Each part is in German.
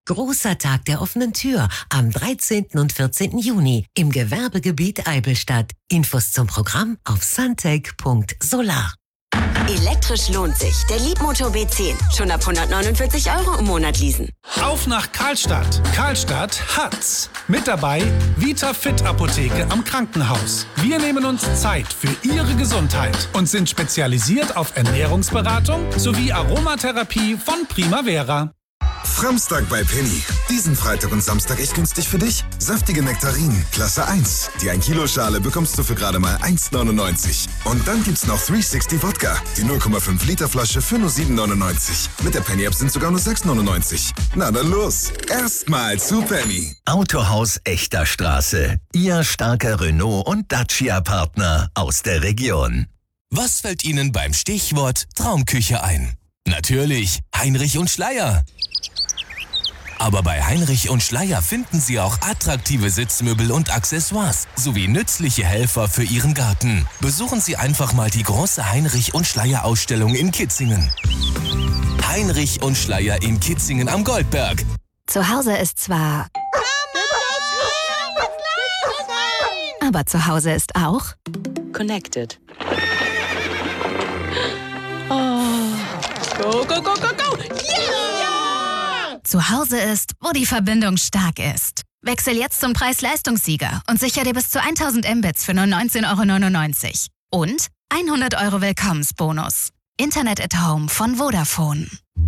Großer Tag der offenen Tür am 13. und 14. Juni im Gewerbegebiet Eibelstadt. Infos zum Programm auf suntech.solar. Elektrisch lohnt sich. Der Leapmotor B10. Schon ab 149 € im Monat leasen. Auf nach Karlstadt. Karlstadt hat's. Mit dabei Vita Fit Apotheke am Krankenhaus. Wir nehmen uns Zeit für Ihre Gesundheit und sind spezialisiert auf Ernährungsberatung sowie Aromatherapie von Primavera. Framstag bei Penny. Diesen Freitag und Samstag echt günstig für dich. Saftige Nektarinen, Klasse 1. Die 1 Kilo Schale bekommst du für gerade mal 1,99. Und dann gibt's noch 360 Wodka. Die 0,5 Liter Flasche für nur 7,99. Mit der Penny App sind sogar nur 6,99. Na dann los. Erstmal zu Penny. Autohaus Echter Straße. Ihr starker Renault und Dacia-Partner aus der Region. Was fällt Ihnen beim Stichwort Traumküche ein? Natürlich Heinrich und Schleier. Aber bei Heinrich und Schleier finden Sie auch attraktive Sitzmöbel und Accessoires sowie nützliche Helfer für Ihren Garten. Besuchen Sie einfach mal die große Heinrich und Schleier Ausstellung in Kitzingen. Heinrich und Schleier in Kitzingen am Goldberg. Zu Hause ist zwar... Aber zu Hause ist auch... Connected. Oh. Go, go, go, go, go! Yeah! Zu Hause ist, wo die Verbindung stark ist. Wechsel jetzt zum Preis-Leistungssieger und sicher dir bis zu 1000 Mbits für nur 19,99 € Und 100 € Willkommensbonus. Internet at Home von Vodafone.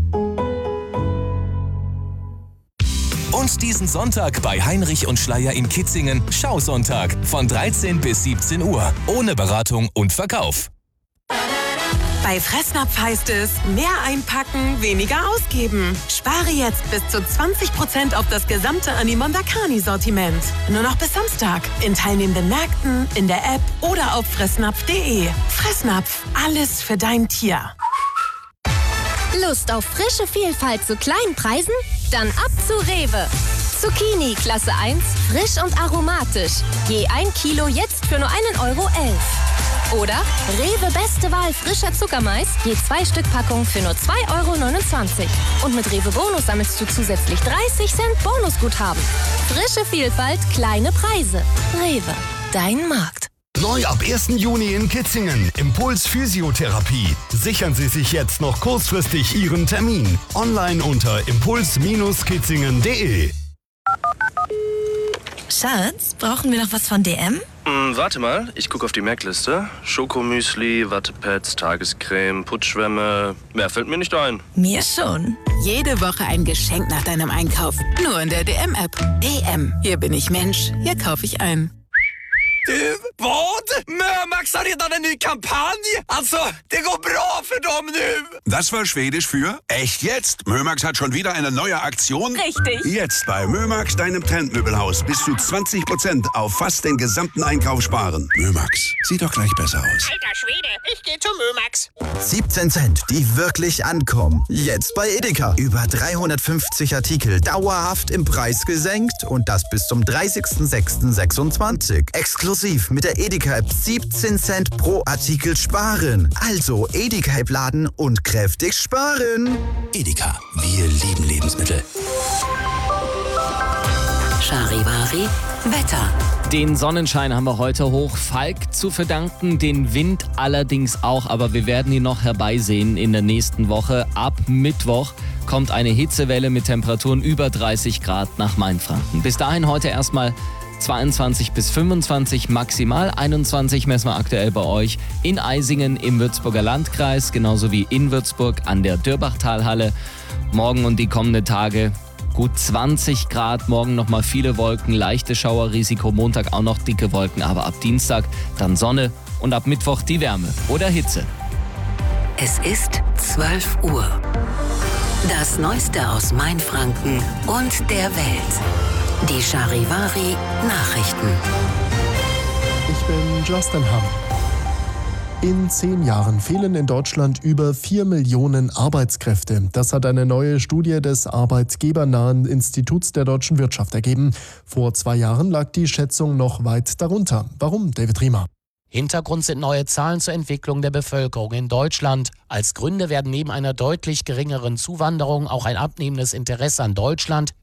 Und diesen Sonntag bei Heinrich und Schleier in Kitzingen Schausonntag von 13 bis 17 Uhr. Ohne Beratung und Verkauf. Bei Fressnapf heißt es, mehr einpacken, weniger ausgeben. Spare jetzt bis zu 20% auf das gesamte Animondakani-Sortiment. Nur noch bis Samstag. In teilnehmenden Märkten, in der App oder auf fressnapf.de. Fressnapf, alles für dein Tier. Lust auf frische Vielfalt zu kleinen Preisen? Dann ab zu Rewe. Zucchini Klasse 1, frisch und aromatisch. Je 1 Kilo jetzt für nur 1,11 €. Oder Rewe Beste Wahl frischer Zuckermais, je 2 Stück Packung für nur 2,29 €. Und mit Rewe Bonus sammelst du zusätzlich 30 Cent Bonusguthaben. Frische Vielfalt, kleine Preise. Rewe, dein Markt. Neu ab 1. Juni in Kitzingen. Impuls Physiotherapie. Sichern Sie sich jetzt noch kurzfristig Ihren Termin. Online unter impuls-kitzingen.de. Schatz, brauchen wir noch was von DM? Warte mal, ich gucke auf die Merkliste. Schokomüsli, Wattepads, Tagescreme, Putzschwämme. Mehr fällt mir nicht ein. Mir schon. Jede Woche ein Geschenk nach deinem Einkauf. Nur in der DM-App. DM. Hier bin ich Mensch. Hier kaufe ich ein. Vad? Mömax har redan en ny kampanj! Alltså, det går bra för dem nu! Das war Schwedisch für echt jetzt. Mömax hat schon wieder eine neue Aktion. Richtig. Jetzt bei Mömax, deinem Trendmöbelhaus, bis zu 20% auf fast den gesamten Einkauf sparen. Mömax, sieht doch gleich besser aus. Alter Schwede, ich gehe zu Mömax. 17 Cent, die wirklich ankommen. Jetzt bei Edeka. Über 350 Artikel dauerhaft im Preis gesenkt und das bis zum 30.06.26. Exklusiv mit der Edeka-App 17 Cent pro Artikel sparen. Also Edeka-App laden und kräftig sparen. Edeka, wir lieben Lebensmittel. Charivari Wetter. Den Sonnenschein haben wir heute hoch Falk zu verdanken, den Wind allerdings auch, aber wir werden ihn noch herbeisehen in der nächsten Woche. Ab Mittwoch kommt eine Hitzewelle mit Temperaturen über 30 Grad nach Mainfranken. Bis dahin heute erstmal 22 bis 25, maximal 21 messen wir aktuell bei euch in Eisingen im Würzburger Landkreis, genauso wie in Würzburg an der Dörbachtalhalle. Morgen und die kommenden Tage gut 20 Grad, morgen nochmal viele Wolken, leichte Schauerrisiko, Montag auch noch dicke Wolken, aber ab Dienstag dann Sonne und ab Mittwoch die Wärme oder Hitze. Es ist 12 Uhr. Das Neueste aus Mainfranken und der Welt. Die Charivari Nachrichten. Ich bin Justin Hamm. In 10 Jahren fehlen in Deutschland über 4 Millionen Arbeitskräfte. Das hat eine neue Studie des arbeitgebernahen Instituts der deutschen Wirtschaft ergeben. Vor 2 Jahren lag die Schätzung noch weit darunter. Warum, David Riemer? Hintergrund sind neue Zahlen zur Entwicklung der Bevölkerung in Deutschland. Als Gründe werden neben einer deutlich geringeren Zuwanderung auch ein abnehmendes Interesse an Deutschland,